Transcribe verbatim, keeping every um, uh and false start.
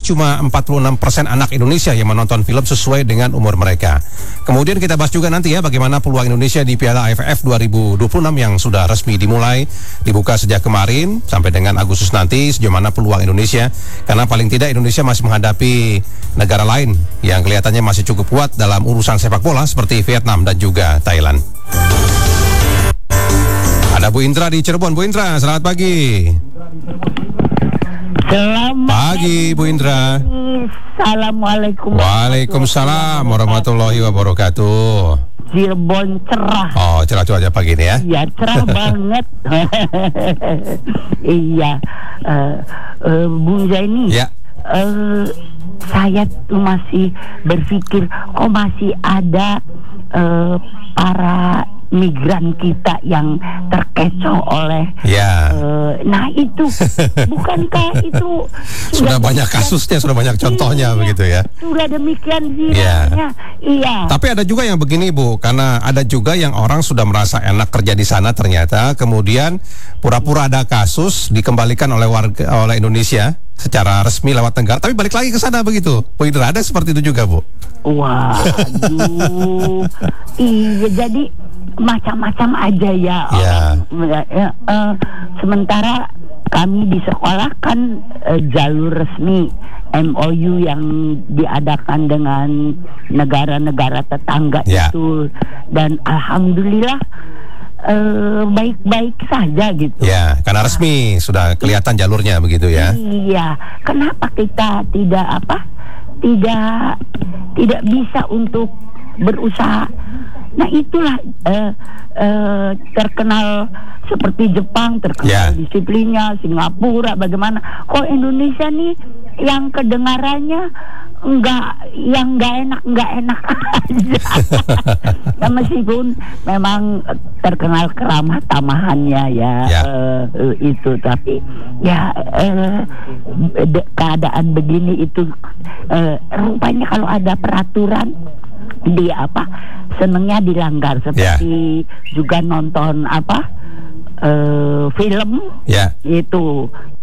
cuma empat puluh enam persen anak Indonesia yang menonton film sesuai dengan umur mereka. Kemudian kita bahas juga nanti ya bagaimana peluang Indonesia di Piala A F F dua ribu dua puluh enam yang sudah resmi dimulai, dibuka sejak kemarin sampai dengan Agustus nanti, sejauh mana peluang Indonesia, karena paling tidak Indonesia masih menghadapi negara lain yang kelihatannya masih cukup kuat dalam urusan sepak bola seperti Vietnam dan juga Thailand. Ada Bu Indra di Cirebon. Bu Indra, selamat pagi. Selamat pagi Bu Indra. Assalamualaikum. Waalaikumsalam warahmatullahi wabarakatuh. Cirebon cerah. Oh, cerah cuaca pagi ini ya? Iya, cerah banget. Iya, uh, uh, Bung Zaini. Ya. Uh, saya tuh masih berpikir, oh masih ada uh, para migran kita yang terkecoh oleh ya. Uh, nah itu bukankah itu sudah, sudah banyak kasusnya, sudah banyak contohnya iya, begitu ya. Sudah demikian sih. Ya. Iya. Tapi ada juga yang begini Bu, karena ada juga yang orang sudah merasa enak kerja di sana ternyata kemudian pura-pura ada kasus dikembalikan oleh warga oleh Indonesia secara resmi lewat negara, tapi balik lagi ke sana begitu. Bu Indra, ada seperti itu juga Bu? Waduh, iya jadi macam-macam aja ya. Ya. ya uh, sementara kami di sekolah kan uh, jalur resmi M O U yang diadakan dengan negara-negara tetangga ya. itu, dan alhamdulillah Uh, baik-baik saja gitu. Ya, karena resmi sudah kelihatan jalurnya begitu ya. Iya, kenapa kita tidak apa? Tidak tidak bisa untuk berusaha. Nah itulah uh, uh, terkenal seperti Jepang terkenal ya. disiplinnya, Singapura bagaimana. Kok Indonesia nih yang kedengarannya enggak, yang enggak enak enggak enak aja. Nah, meskipun memang terkenal keramah tamahannya ya, ya. Uh, itu tapi ya uh, keadaan begini itu uh, rupanya kalau ada peraturan di apa senengnya dilanggar seperti ya. Juga nonton apa uh, film ya. Itu